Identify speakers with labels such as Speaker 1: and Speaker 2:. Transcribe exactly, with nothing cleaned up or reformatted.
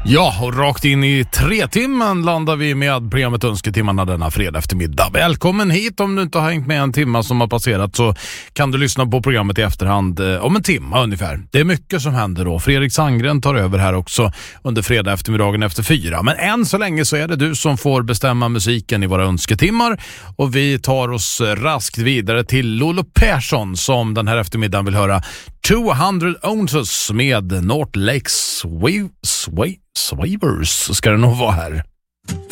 Speaker 1: Ja, och rakt in i tre timmen landar vi med programmet Önsketimmarna denna fredag eftermiddag. Välkommen hit. Om du inte har hängt med en timma som har passerat så kan du lyssna på programmet i efterhand eh, om en timma ungefär. Det är mycket som händer då. Fredrik Sandgren tar över här också under fredag eftermiddagen efter fyra. Men än så länge så är det du som får bestämma musiken i våra önsketimmar. Och vi tar oss raskt vidare till Lolo Persson som den här eftermiddagen vill höra tvåhundra ounces med North Lakes Sway, Sway, Swavers ska det nog vara här.